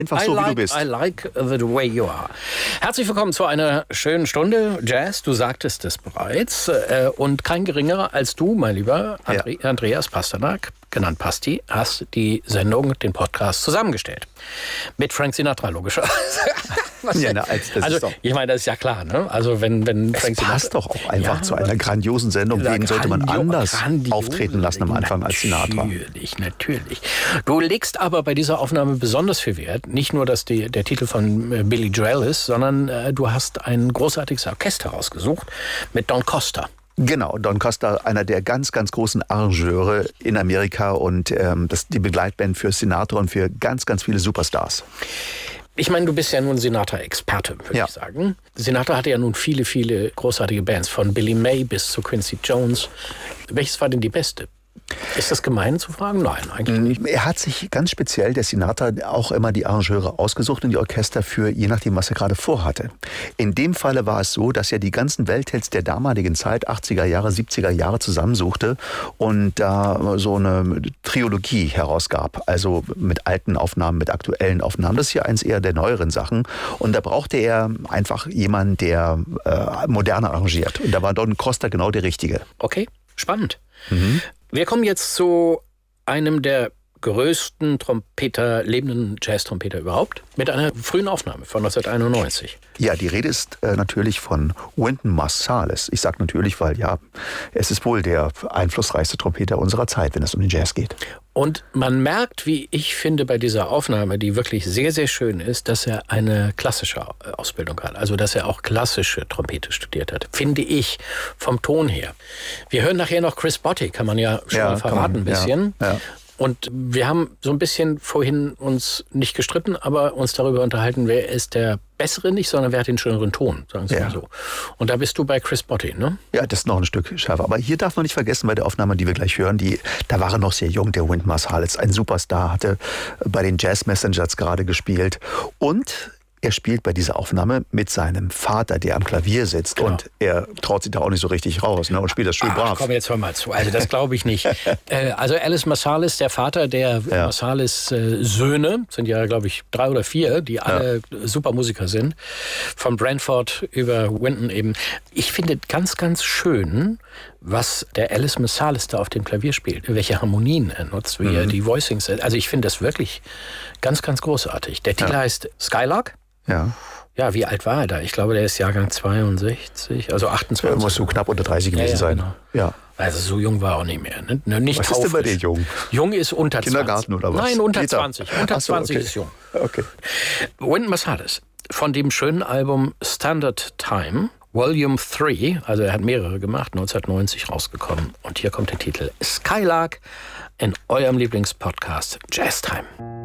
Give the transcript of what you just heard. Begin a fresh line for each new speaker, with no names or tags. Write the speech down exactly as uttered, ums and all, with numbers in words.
Einfach so,
I like,
wie du bist.
I like the way you are. Herzlich willkommen zu einer schönen Stunde Jazz. Du sagtest es bereits. Äh, und kein geringerer als du, mein lieber Andre- ja. Andreas Pasternak, genannt Pasti, hast die Sendung, den Podcast zusammengestellt. Mit Frank Sinatra, logischerweise.
Ja, na, als, das
also,
ist doch,
ich meine, das ist ja klar, ne? Also, wenn, wenn
es
Frank
passt
Sinatra,
doch auch einfach
ja,
zu einer grandiosen Sendung. Wen sollte man
grandio-
anders
grandios,
auftreten lassen am Anfang als Sinatra?
Natürlich, natürlich. Du legst aber bei dieser Aufnahme besonders viel Wert, nicht nur, dass die, der Titel von äh, Billy Joel ist, sondern äh, du hast ein großartiges Orchester rausgesucht mit Don Costa.
Genau, Don Costa, einer der ganz, ganz großen Arrangeure in Amerika und ähm, das, die Begleitband für Sinatra und für ganz, ganz viele Superstars.
Ich meine, du bist ja nun Sinatra-Experte, würde
Ja.
ich sagen. Sinatra hatte ja nun viele, viele großartige Bands, von Billy May bis zu Quincy Jones. Welches war denn die beste? Ist das gemein zu fragen? Nein, eigentlich nicht.
Er hat sich ganz speziell, der Sinatra, auch immer die Arrangeure ausgesucht und die Orchester für je nachdem, was er gerade vorhatte. In dem Falle war es so, dass er die ganzen Welthits der damaligen Zeit, achtziger Jahre, siebziger Jahre zusammensuchte und da so eine Trilogie herausgab. Also mit alten Aufnahmen, mit aktuellen Aufnahmen. Das ist hier eins eher der neueren Sachen. Und da brauchte er einfach jemanden, der äh, moderner arrangiert. Und da war Don Costa genau der Richtige.
Okay, spannend.
Mhm.
Wir kommen jetzt zu einem der größten Trompeter, lebenden Jazz-Trompeter überhaupt, mit einer frühen Aufnahme von neunzehnhunderteinundneunzig.
Ja, die Rede ist äh, natürlich von Wynton Marsalis. Ich sage natürlich, weil ja, es ist wohl der einflussreichste Trompeter unserer Zeit, wenn es um den Jazz geht.
Und man merkt, wie ich finde, bei dieser Aufnahme, die wirklich sehr, sehr schön ist, dass er eine klassische Ausbildung hat. Also, dass er auch klassische Trompete studiert hat. Finde ich, vom Ton her. Wir hören nachher noch Chris Botti, kann man ja schon
Ja,
mal verraten
kann man,
ein bisschen.
Ja, ja.
Und wir haben so ein bisschen vorhin uns nicht gestritten, aber uns darüber unterhalten, wer ist der Bessere nicht, sondern wer hat den schöneren Ton, sagen Sie
Ja.
mal so. Und da bist du bei Chris Botti, ne?
Ja, das ist noch ein Stück schärfer. Aber hier darf man nicht vergessen, bei der Aufnahme, die wir gleich hören, die, da war er noch sehr jung, der Wynton Marsalis, ein Superstar, hatte bei den Jazz Messengers gerade gespielt. Und er spielt bei dieser Aufnahme mit seinem Vater, der am Klavier sitzt.
Genau.
Und er traut sich da auch nicht so richtig raus, ne, und spielt das schön
Ach,
brav.
komm, jetzt hör mal zu. Also das glaube ich nicht. äh, also Alice Marsalis, der Vater der
Ja.
Marsalis äh, Söhne, sind ja, glaube ich, drei oder vier, die alle ja. super Musiker sind. Von Branford über Wynton eben. Ich finde ganz, ganz schön, was der Alice Marsalis da auf dem Klavier spielt, welche Harmonien er nutzt, wie mhm. er die Voicings. Also ich finde das wirklich ganz, ganz großartig. Der Titel ja. heißt Skylark.
Ja.
Ja, wie alt war er da? Ich glaube, der ist Jahrgang zweiundsechzig, also achtundzwanzig.
Er muss so knapp unter dreißig gewesen
ja, ja,
sein.
Genau.
Ja.
Also so jung war er auch nicht mehr. Ne? Nicht
was ist denn bei dir jung?
Jung ist unter
Kindergarten
zwanzig.
Oder was?
Nein, unter
Kita.
zwanzig. Unter
Ach so,
zwanzig
okay.
ist jung.
Okay.
Wynton Marsalis, von dem schönen Album Standard Time, Volume drei, also er hat mehrere gemacht, neunzehnhundertneunzig rausgekommen. Und hier kommt der Titel Skylark in eurem Lieblingspodcast Jazz Time.